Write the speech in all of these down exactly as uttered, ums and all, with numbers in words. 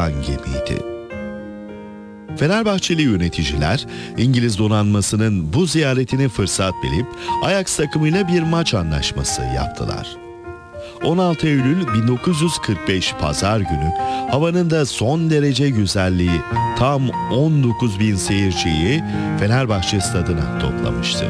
yapan gemiydi. Fenerbahçeli yöneticiler İngiliz donanmasının bu ziyaretini fırsat bilip Ajax takımıyla bir maç anlaşması yaptılar. on altı Eylül bin dokuz yüz kırk beş Pazar günü havanın da son derece güzelliği tam on dokuz bin seyirciyi Fenerbahçe stadına toplamıştı.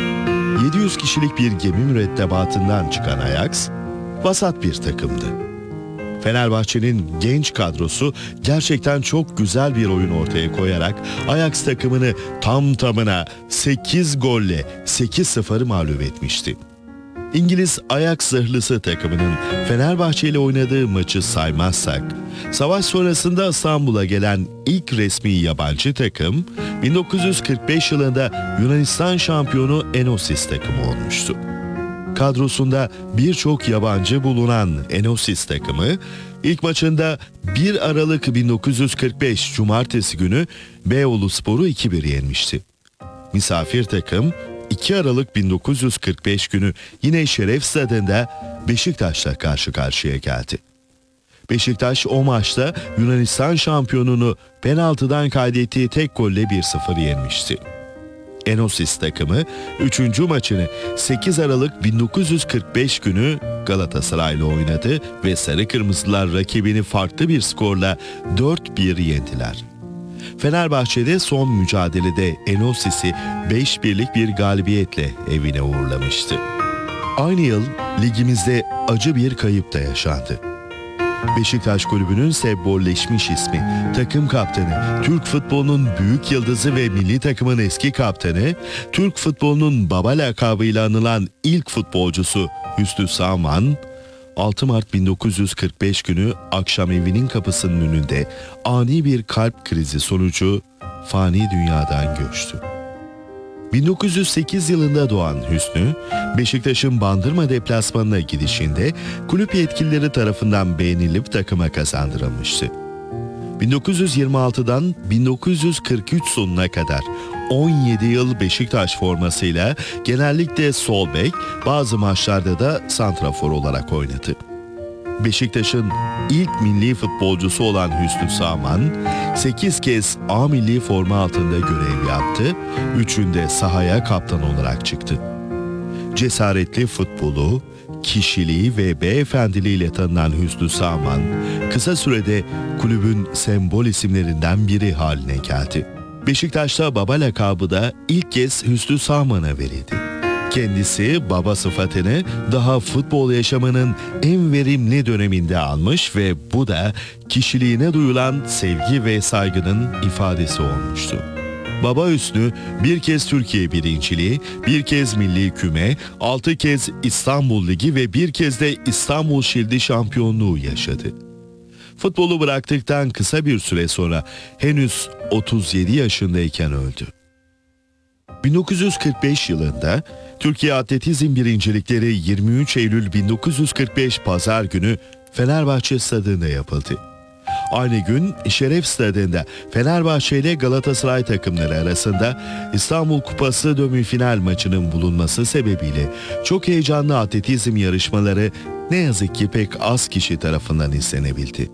yedi yüz kişilik bir gemi mürettebatından çıkan Ajax, vasat bir takımdı. Fenerbahçe'nin genç kadrosu gerçekten çok güzel bir oyun ortaya koyarak Ajax takımını tam tamına sekiz golle sekiz sıfır mağlup etmişti. İngiliz Ajax zırhlısı takımının Fenerbahçe ile oynadığı maçı saymazsak, savaş sonrasında İstanbul'a gelen ilk resmi yabancı takım, bin dokuz yüz kırk beş yılında Yunanistan şampiyonu Enosis takımı olmuştu. Kadrosunda birçok yabancı bulunan Enosis takımı, ilk maçında bir Aralık bin dokuz yüz kırk beş Cumartesi günü Beyoğluspor'u iki bir yenmişti. Misafir takım, iki Aralık bin dokuz yüz kırk beş günü yine Şeref Stadı'nda Beşiktaş'la karşı karşıya geldi. Beşiktaş o maçta Yunanistan şampiyonunu penaltıdan kaydettiği tek golle bir sıfır yenmişti. Enosis takımı üçüncü maçını sekiz Aralık bin dokuz yüz kırk beş günü Galatasaray'la oynadı ve Sarı Kırmızılar rakibini farklı bir skorla dört bir yendiler. Fenerbahçe'de son mücadelede Enosis'i beş birlik bir galibiyetle evine uğurlamıştı. Aynı yıl ligimizde acı bir kayıp da yaşandı. Beşiktaş Kulübü'nün sembolleşmiş ismi, takım kaptanı, Türk futbolunun büyük yıldızı ve milli takımın eski kaptanı, Türk futbolunun baba lakabıyla anılan ilk futbolcusu Hüsnü Sağman, altı Mart bin dokuz yüz kırk beş günü akşam evinin kapısının önünde ani bir kalp krizi sonucu fani dünyadan göçtü. bin dokuz yüz sekiz yılında doğan Hüsnü, Beşiktaş'ın Bandırma deplasmanına gidişinde kulüp yetkilileri tarafından beğenilip takıma kazandırılmıştı. bin dokuz yüz yirmi altıdan bin dokuz yüz kırk üç sonuna kadar on yedi yıl Beşiktaş formasıyla genellikle sol bek, bazı maçlarda da santrafor olarak oynadı. Beşiktaş'ın ilk milli futbolcusu olan Hüsnü Sağman, sekiz kez A milli forma altında görev yaptı, üçünde sahaya kaptan olarak çıktı. Cesaretli futbolu, kişiliği ve beyefendiliğiyle tanınan Hüsnü Sağman, kısa sürede kulübün sembol isimlerinden biri haline geldi. Beşiktaş'ta baba lakabı da ilk kez Hüsnü Sağman'a verildi. Kendisi baba sıfatını daha futbol yaşamının en verimli döneminde almış ve bu da kişiliğine duyulan sevgi ve saygının ifadesi olmuştu. Baba Hüsnü bir kez Türkiye birinciliği, bir kez milli küme, altı kez İstanbul Ligi ve bir kez de İstanbul Şildi şampiyonluğu yaşadı. Futbolu bıraktıktan kısa bir süre sonra henüz otuz yedi yaşındayken öldü. bin dokuz yüz kırk beş yılında Türkiye Atletizm Birincilikleri yirmi üç Eylül bin dokuz yüz kırk beş Pazar günü Fenerbahçe Stadı'nda yapıldı. Aynı gün Şeref Stadı'nda Fenerbahçe ile Galatasaray takımları arasında İstanbul Kupası demi-final maçının bulunması sebebiyle çok heyecanlı atletizm yarışmaları ne yazık ki pek az kişi tarafından izlenebildi.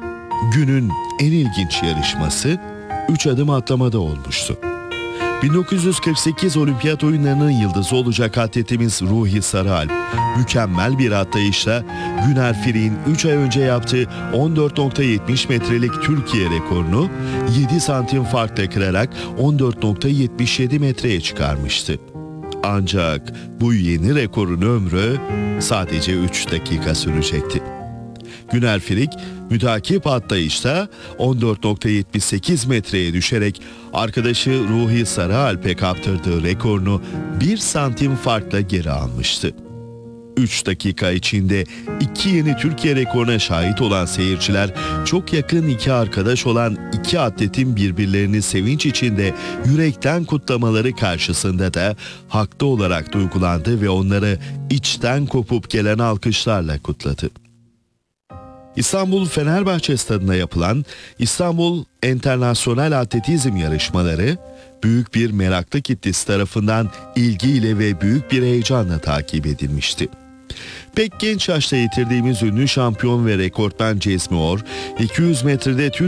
Günün en ilginç yarışması üç adım atlamada olmuştu. bin dokuz yüz kırk sekiz Olimpiyat Oyunları'nın yıldızı olacak atletimiz Ruhi Sarıalp, mükemmel bir atlayışla Güner Firik'in üç ay önce yaptığı on dört nokta yetmiş metrelik Türkiye rekorunu yedi santim farkla kırarak on dört nokta yetmiş yedi metreye çıkarmıştı. Ancak bu yeni rekorun ömrü sadece üç dakika sürecekti. Güner Firik mütakip atlayışta on dört nokta yetmiş sekiz metreye düşerek arkadaşı Ruhi Sarıalp'e kaptırdığı rekorunu bir santim farkla geri almıştı. üç dakika içinde iki yeni Türkiye rekoruna şahit olan seyirciler, çok yakın iki arkadaş olan iki atletin birbirlerini sevinç içinde yürekten kutlamaları karşısında da haklı olarak duygulandı ve onları içten kopup gelen alkışlarla kutladı. İstanbul Fenerbahçe Stadı'nda yapılan İstanbul Enternasyonel Atletizm yarışmaları büyük bir meraklı kitlesi tarafından ilgiyle ve büyük bir heyecanla takip edilmişti. Pek genç yaşta yitirdiğimiz ünlü şampiyon ve rekortmen Cezmi Or, iki yüz metrede Türkiye